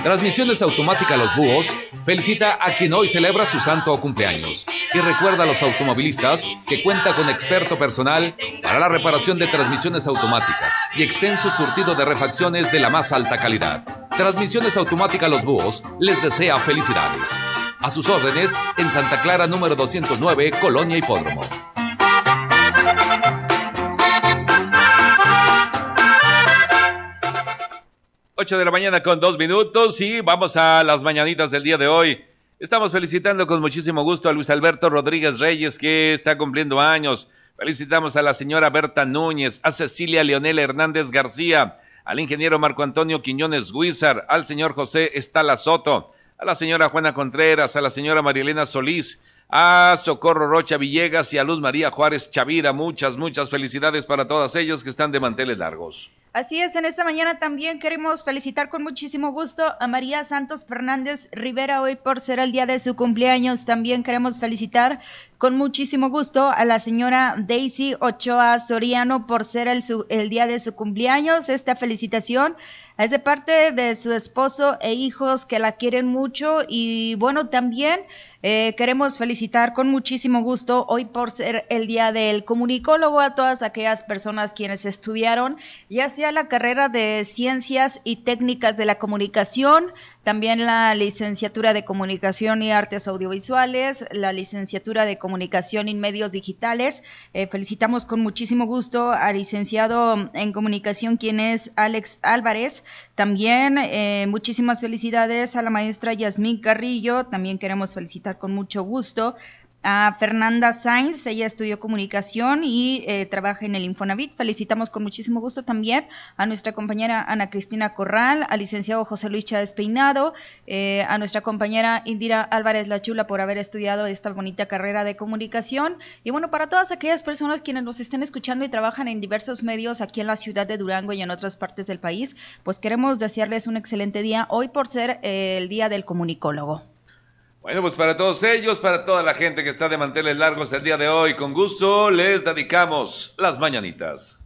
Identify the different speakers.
Speaker 1: Transmisiones Automática Los Búhos felicita a quien hoy celebra su santo o cumpleaños y recuerda a los automovilistas que cuenta con experto personal para la reparación de transmisiones automáticas y extenso surtido de refacciones de la más alta calidad. Transmisiones Automática Los Búhos les desea felicidades. A sus órdenes en Santa Clara número 209, Colonia Hipódromo. 8 de la mañana con 2 minutos y vamos a las mañanitas del día de hoy. Estamos felicitando con muchísimo gusto a Luis Alberto Rodríguez Reyes, que está cumpliendo años. Felicitamos a la señora Berta Núñez, a Cecilia Leonela Hernández García, al ingeniero Marco Antonio Quiñones Guizar, al señor José Estala Soto, a la señora Juana Contreras, a la señora Marielena Solís, a Socorro Rocha Villegas y a Luz María Juárez Chavira. Muchas felicidades para todas ellos que están de manteles largos.
Speaker 2: Así es, en esta mañana también queremos felicitar con muchísimo gusto a María Santos Fernández Rivera, hoy por ser el día de su cumpleaños. También queremos felicitar con muchísimo gusto a la señora Daisy Ochoa Soriano por ser el día de su cumpleaños. Esta felicitación es de parte de su esposo e hijos que la quieren mucho y bueno, también queremos felicitar con muchísimo gusto hoy por ser el día del comunicólogo a todas aquellas personas quienes estudiaron ya sea la carrera de Ciencias y Técnicas de la Comunicación, también la licenciatura de Comunicación y Artes Audiovisuales, la licenciatura de Comunicación y Medios Digitales. Felicitamos con muchísimo gusto al licenciado en Comunicación, quien es Alex Álvarez. También muchísimas felicidades a la maestra Yasmín Carrillo. También queremos felicitar con mucho gusto a Fernanda Sainz, ella estudió comunicación y trabaja en el Infonavit. Felicitamos con muchísimo gusto también a nuestra compañera Ana Cristina Corral, al licenciado José Luis Chávez Peinado, a nuestra compañera Indira Álvarez La Chula por haber estudiado esta bonita carrera de comunicación. Y bueno, para todas aquellas personas quienes nos estén escuchando y trabajan en diversos medios aquí en la ciudad de Durango y en otras partes del país, pues queremos desearles un excelente día hoy por ser el día del comunicólogo.
Speaker 1: Bueno, pues para todos ellos, para toda la gente que está de manteles largos el día de hoy, con gusto les dedicamos las mañanitas.